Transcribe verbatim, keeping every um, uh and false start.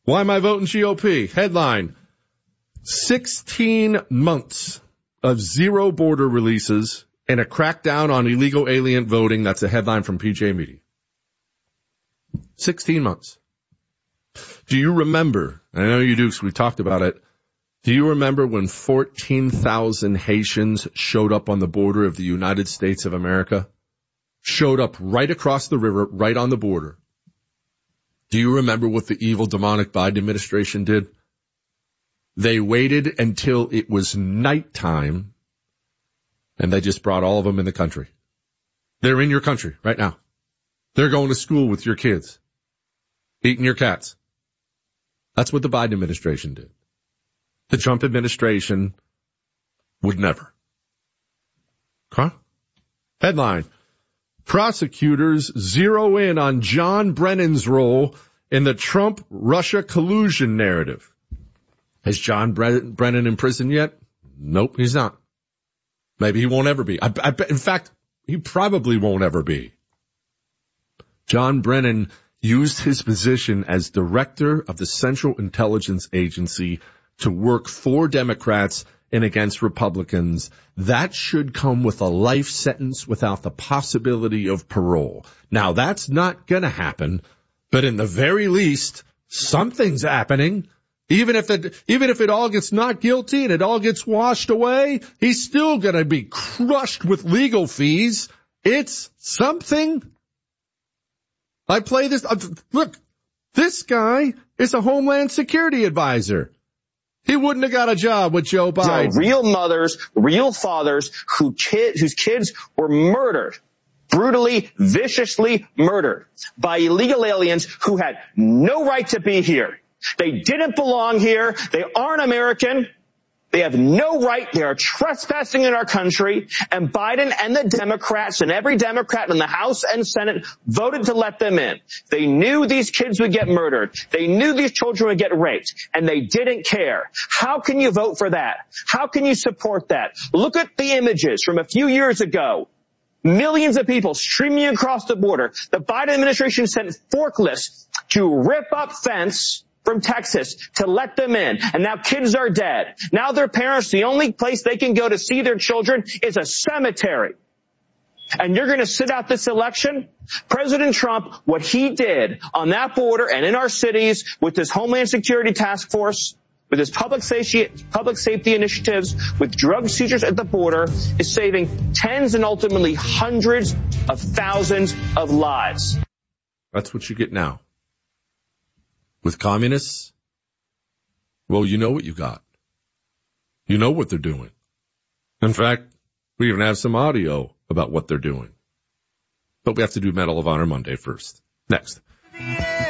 Why am I voting G O P? Headline, sixteen months of zero border releases and a crackdown on illegal alien voting. That's a headline from P J Media. sixteen months. Do you remember, I know you do because we talked about it, do you remember when fourteen thousand Haitians showed up on the border of the United States of America? Showed up right across the river, right on the border. Do you remember what the evil, demonic Biden administration did? They waited until it was nighttime, and they just brought all of them in the country. They're in your country right now. They're going to school with your kids, eating your cats. That's what the Biden administration did. The Trump administration would never. Huh? Headline, prosecutors zero in on John Brennan's role in the Trump-Russia collusion narrative. Is John Bre- Brennan in prison yet? Nope, he's not. Maybe he won't ever be. I, I, in fact, he probably won't ever be. John Brennan used his position as director of the Central Intelligence Agency to work for Democrats and against Republicans. That should come with a life sentence without the possibility of parole. Now, that's not going to happen, but in the very least, something's happening. Even if it, even if it all gets not guilty and it all gets washed away, he's still going to be crushed with legal fees. It's something. I play this. Uh, look, this guy is a Homeland Security advisor. He wouldn't have got a job with Joe Biden. So real mothers, real fathers who kid, whose kids were murdered, brutally, viciously murdered by illegal aliens who had no right to be here. They didn't belong here. They aren't American. They have no right. They are trespassing in our country. And Biden and the Democrats and every Democrat in the House and Senate voted to let them in. They knew these kids would get murdered. They knew these children would get raped. And they didn't care. How can you vote for that? How can you support that? Look at the images from a few years ago. Millions of people streaming across the border. The Biden administration sent forklifts to rip up fence from Texas to let them in. And now kids are dead. Now their parents, the only place they can go to see their children is a cemetery. And you're going to sit out this election? President Trump, what he did on that border and in our cities with his Homeland Security Task Force, with his public safety, public safety initiatives, with drug seizures at the border, is saving tens and ultimately hundreds of thousands of lives. That's what you get now. With communists, well, you know what you got. You know what they're doing. In fact, we even have some audio about what they're doing. But we have to do Medal of Honor Monday first. Next.